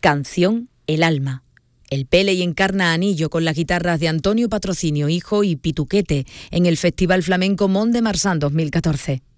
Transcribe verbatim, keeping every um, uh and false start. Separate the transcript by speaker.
Speaker 1: Canción El Alma. El Pele y encarna a Anillo con las guitarras de Antonio Patrocinio, hijo, y Pituquete en el Festival Flamenco Mont de Marsan dos mil catorce.